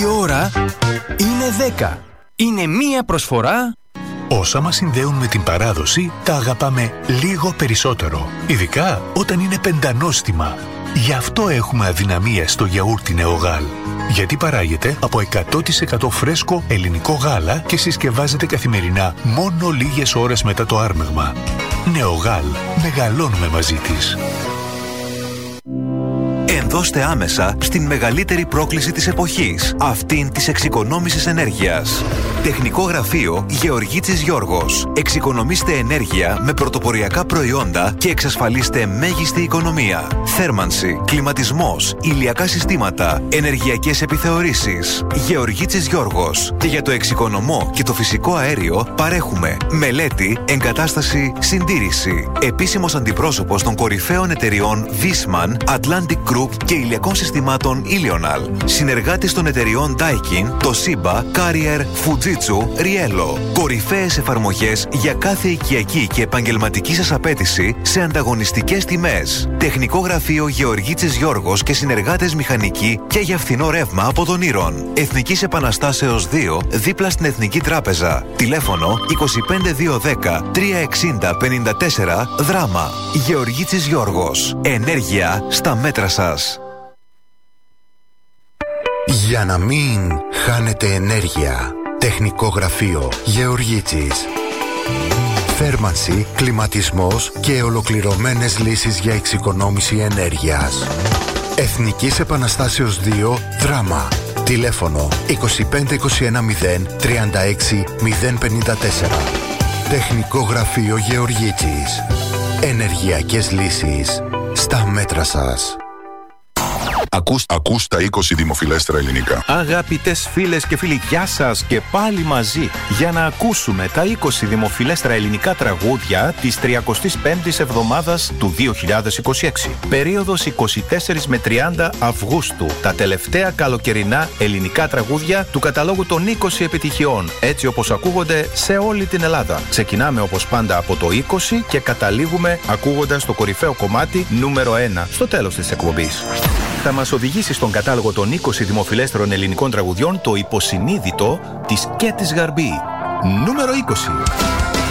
Η ώρα είναι 10. Είναι μία προσφορά. Όσα μας συνδέουν με την παράδοση, τα αγαπάμε λίγο περισσότερο. Ειδικά όταν είναι πεντανόστιμα. Γι' αυτό έχουμε αδυναμία στο γιαούρτι Νεογάλ. Γιατί παράγεται από 100% φρέσκο ελληνικό γάλα και συσκευάζεται καθημερινά μόνο λίγες ώρες μετά το άρμεγμα. Νεογάλ. Μεγαλώνουμε μαζί της. Ενδώστε άμεσα στην μεγαλύτερη πρόκληση της εποχής, αυτήν της εξοικονόμησης ενέργειας. Τεχνικό γραφείο Γεωργίτσης Γιώργος. Εξοικονομήστε ενέργεια με πρωτοποριακά προϊόντα και εξασφαλίστε μέγιστη οικονομία. Θέρμανση, κλιματισμός, ηλιακά συστήματα, ενεργειακές επιθεωρήσεις. Γεωργίτσης Γιώργος. Και για το εξοικονομό και το φυσικό αέριο παρέχουμε μελέτη, εγκατάσταση, συντήρηση. Επίσημος αντιπρόσωπος των κορυφαίων εταιριών Viessmann, Atlantic Group και ηλιακών συστημάτων Ilional. Συνεργάτης των εταιριών Daikin, Toshiba, Carrier, Fujitsu, Riello. Κορυφαίες εφαρμογές για κάθε οικιακή και επαγγελματική σας απέτηση σε ανταγωνιστικές τιμές. Τεχνικό γραφείο Γεωργίτσης Γιώργος και συνεργάτες μηχανικοί και για φθηνό ρεύμα από τον Ήρων. Εθνικής Επαναστάσεως 2, δίπλα στην Εθνική Τράπεζα. Τηλέφωνο 25210 360 54 Δράμα. Γεωργίτσης Γιώργος. Ενέργεια στα μέτρα σας. Για να μην χάνετε ενέργεια. Τεχνικό γραφείο Γεωργίτσης. Θέρμανση, κλιματισμός και ολοκληρωμένες λύσεις για εξοικονόμηση ενέργειας. Εθνικής Επαναστάσεως 2 Δράμα. Τηλέφωνο 25210 36 054. Τεχνικό γραφείο Γεωργίτσης. Ενεργειακές λύσεις στα μέτρα σας. Ακούς τα 20 δημοφιλέστερα ελληνικά. Αγαπητές φίλες και φίλοι, γεια σας και πάλι μαζί για να ακούσουμε τα 20 δημοφιλέστερα ελληνικά τραγούδια της 35ης εβδομάδας του 2026. Περίοδος 24 με 30 Αυγούστου. Τα τελευταία καλοκαιρινά ελληνικά τραγούδια του καταλόγου των 20 επιτυχιών, έτσι όπως ακούγονται σε όλη την Ελλάδα. Ξεκινάμε όπως πάντα από το 20 και καταλήγουμε ακούγοντας το κορυφαίο κομμάτι νούμερο 1 στο τέλος της εκπομπής. Θα μας οδηγήσει στον κατάλογο των 20 δημοφιλέστερων ελληνικών τραγουδιών το υποσυνείδητο της Κέτης Γαρμπή. Νούμερο 20.